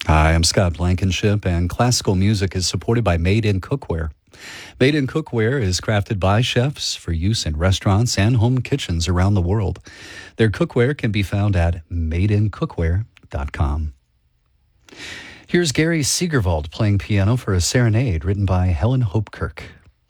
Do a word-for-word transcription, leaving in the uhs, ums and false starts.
Hi, I'm Scott Blankenship, and classical music is supported by Made in Cookware. Made in Cookware is crafted by chefs for use in restaurants and home kitchens around the world. Their cookware can be found at made in cookware dot com. Here's Gary Segerwald playing piano for a serenade written by Helen Hopkirk.